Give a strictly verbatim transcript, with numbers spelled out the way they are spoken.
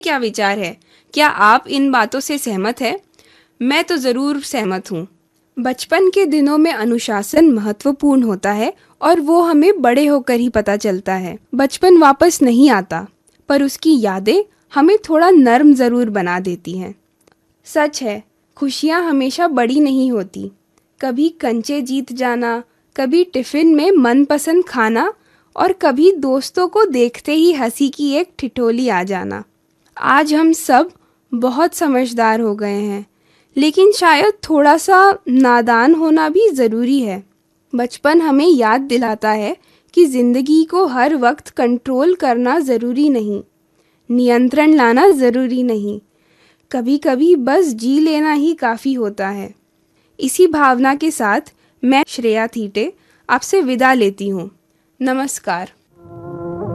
क्या विचार है? क्या आप इन बातों से सहमत हैं? मैं तो ज़रूर सहमत हूँ। बचपन के दिनों में अनुशासन महत्वपूर्ण होता है और वो हमें बड़े होकर ही पता चलता है। बचपन वापस नहीं आता, पर उसकी यादें हमें थोड़ा नर्म ज़रूर बना देती हैं। सच है, खुशियाँ हमेशा बड़ी नहीं होती। कभी कंचे जीत जाना, कभी टिफ़िन में मनपसंद खाना और कभी दोस्तों को देखते ही हंसी की एक ठिठोली आ जाना। आज हम सब बहुत समझदार हो गए हैं, लेकिन शायद थोड़ा सा नादान होना भी ज़रूरी है। बचपन हमें याद दिलाता है कि ज़िंदगी को हर वक्त कंट्रोल करना ज़रूरी नहीं, नियंत्रण लाना ज़रूरी नहीं। कभी कभी बस जी लेना ही काफ़ी होता है। इसी भावना के साथ मैं श्रेया थीटे आपसे विदा लेती हूँ। नमस्कार।